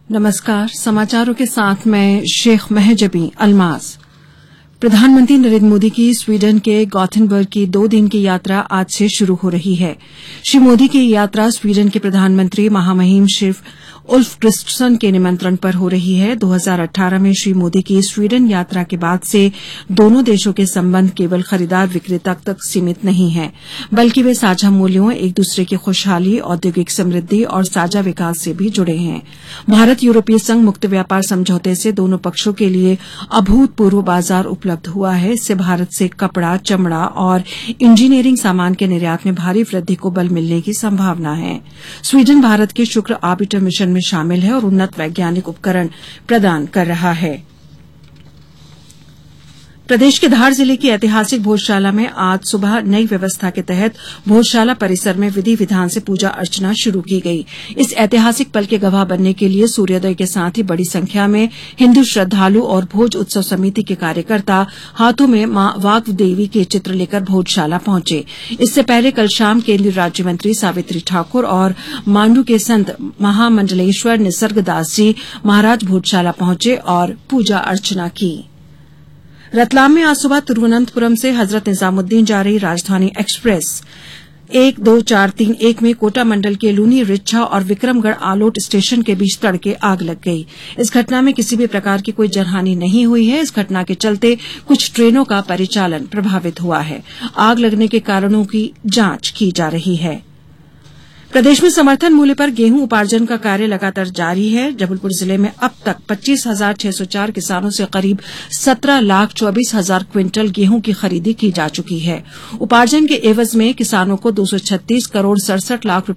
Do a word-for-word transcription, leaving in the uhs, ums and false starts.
नमस्कार, समाचारों के साथ मैं शेख महजबी अल्मास। प्रधानमंत्री नरेंद्र मोदी की स्वीडन के गॉथेनबर्ग की दो दिन की यात्रा आज से शुरू हो रही है। श्री मोदी की यात्रा स्वीडन के प्रधानमंत्री महामहिम श्री उल्फ क्रिस्टसन के निमंत्रण पर हो रही है। दो हज़ार अठारह में श्री मोदी की स्वीडन यात्रा के बाद से दोनों देशों के संबंध केवल खरीदार विक्रेता तक सीमित नहीं हैं, बल्कि वे साझा मूल्यों, एक दूसरे की खुशहाली, औद्योगिक समृद्धि और साझा विकास से भी जुड़े हैं। भारत यूरोपीय संघ मुक्त व्यापार समझौते से दोनों पक्षों के लिए अभूतपूर्व बाजार उपलब्ध हुआ है। इससे भारत से कपड़ा, चमड़ा और इंजीनियरिंग सामान के निर्यात में भारी वृद्धि को बल मिलने की संभावना है। स्वीडन भारत के शुक्र ऑर्बिटर मिशन में शामिल है और उन्नत वैज्ञानिक उपकरण प्रदान कर रहा है। प्रदेश के धार जिले की ऐतिहासिक भोजशाला में आज सुबह नई व्यवस्था के तहत भोजशाला परिसर में विधि विधान से पूजा अर्चना शुरू की गई। इस ऐतिहासिक पल के गवाह बनने के लिए सूर्योदय के साथ ही बड़ी संख्या में हिंदू श्रद्धालु और भोज उत्सव समिति के कार्यकर्ता हाथों में मां वाग्व देवी के चित्र लेकर भोजशाला पहुंचे। इससे पहले कल शाम केंद्रीय राज्य मंत्री सावित्री ठाकुर और मांडू के संत महामंडलेश्वर निसर्गदास जी महाराज भोजशाला पहुंचे और पूजा अर्चना की। रतलाम में आज सुबह तिरुवनंतपुरम से हजरत निजामुद्दीन जा रही राजधानी एक्सप्रेस एक दो चार तीन एक में कोटा मंडल के लूनी, रिच्छा और विक्रमगढ़ आलोट स्टेशन के बीच तड़के आग लग गई। इस घटना में किसी भी प्रकार की कोई जनहानि नहीं हुई है। इस घटना के चलते कुछ ट्रेनों का परिचालन प्रभावित हुआ है। आग लगने के कारणों की जांच की जा रही है। प्रदेश में समर्थन मूल्य पर गेहूं उपार्जन का कार्य लगातार जारी है। जबलपुर जिले में अब तक पच्चीस हजार छह सौ चार किसानों से करीब सत्रह लाख चौबीस हजार क्विंटल गेहूं की खरीदी की जा चुकी है। उपार्जन के एवज में किसानों को दो सौ छत्तीस करोड़ सड़सठ लाख